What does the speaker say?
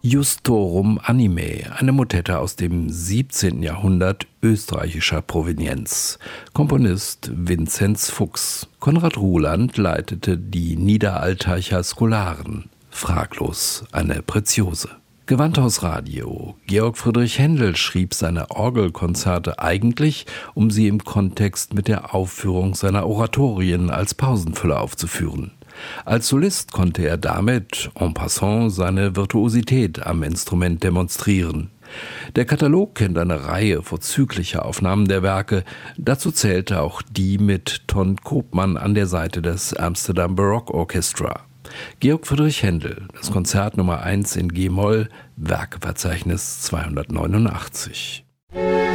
Justorum Anime, eine Motette aus dem 17. Jahrhundert österreichischer Provenienz. Komponist Vinzenz Fuchs. Konrad Ruhland leitete die Niederaltaicher Scholaren. Fraglos eine Preziose. Gewandhausradio. Georg Friedrich Händel schrieb seine Orgelkonzerte eigentlich, um sie im Kontext mit der Aufführung seiner Oratorien als Pausenfüller aufzuführen. Als Solist konnte er damit en passant seine Virtuosität am Instrument demonstrieren. Der Katalog kennt eine Reihe vorzüglicher Aufnahmen der Werke. Dazu zählte auch die mit Ton Koopman an der Seite des Amsterdam Baroque Orchestra. Georg Friedrich Händel, das Konzert Nummer 1 in G-Moll, Werkeverzeichnis 289.